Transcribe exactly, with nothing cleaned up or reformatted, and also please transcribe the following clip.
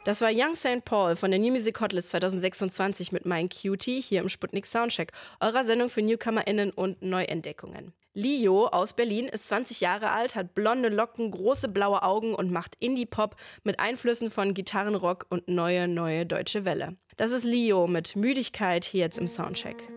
Das war Young Saint Paul von der New Music Hotlist zwanzig sechsundzwanzig mit Mein Cutie hier im Sputnik Soundcheck, eurer Sendung für NewcomerInnen und Neuentdeckungen. Lio aus Berlin ist zwanzig Jahre alt, hat blonde Locken, große blaue Augen und macht Indie-Pop mit Einflüssen von Gitarrenrock und neue, neue deutsche Welle. Das ist Lio mit Müdigkeit hier jetzt im Soundcheck.